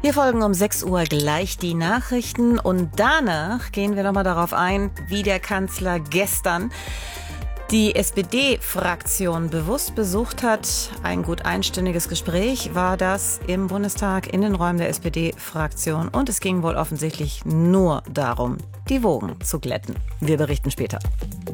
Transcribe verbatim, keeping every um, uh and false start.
Wir folgen um sechs Uhr gleich die Nachrichten und danach gehen wir nochmal darauf ein, wie der Kanzler gestern die S P D-Fraktion bewusst besucht hat. Ein gut einstündiges Gespräch war das im Bundestag in den Räumen der S P D-Fraktion und es ging wohl offensichtlich nur darum, die Wogen zu glätten. Wir berichten später.